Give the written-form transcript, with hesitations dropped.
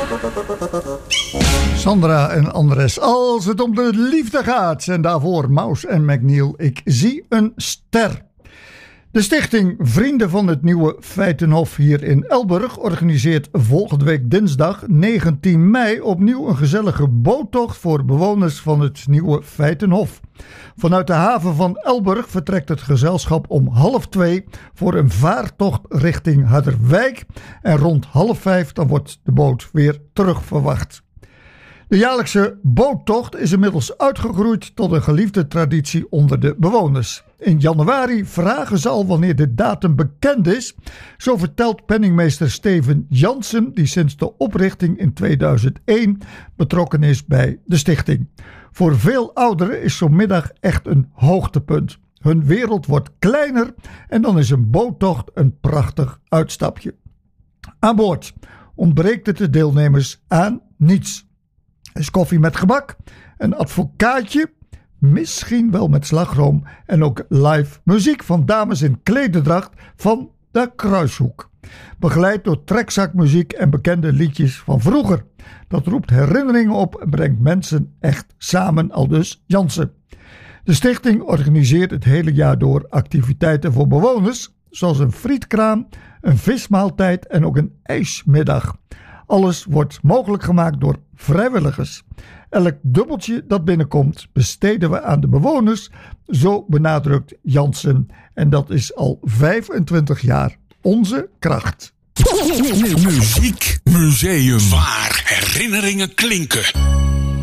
Sandra en Andres, als het om de liefde gaat. En daarvoor Maus en McNeil, ik zie een ster. De stichting Vrienden van het Nieuwe Feitenhof hier in Elburg organiseert volgende week dinsdag 19 mei opnieuw een gezellige boottocht voor bewoners van het Nieuwe Feitenhof. Vanuit de haven van Elburg vertrekt het gezelschap om 1:30 voor een vaartocht richting Harderwijk en rond 4:30 dan wordt de boot weer terugverwacht. De jaarlijkse boottocht is inmiddels uitgegroeid tot een geliefde traditie onder de bewoners. In januari vragen ze al wanneer de datum bekend is. Zo vertelt penningmeester Steven Jansen, die sinds de oprichting in 2001 betrokken is bij de stichting. Voor veel ouderen is zo'n middag echt een hoogtepunt. Hun wereld wordt kleiner en dan is een boottocht een prachtig uitstapje. Aan boord ontbreekt het de deelnemers aan niets. Er is koffie met gebak, een advocaatje, misschien wel met slagroom en ook live muziek van dames in klederdracht van de Kruishoek. Begeleid door trekzakmuziek en bekende liedjes van vroeger. Dat roept herinneringen op en brengt mensen echt samen, aldus Jansen. De stichting organiseert het hele jaar door activiteiten voor bewoners, zoals een frietkraam, een vismaaltijd en ook een ijsmiddag. Alles wordt mogelijk gemaakt door vrijwilligers. Elk dubbeltje dat binnenkomt besteden we aan de bewoners, zo benadrukt Jansen. En dat is al 25 jaar onze kracht. Muziek Museum, waar herinneringen klinken.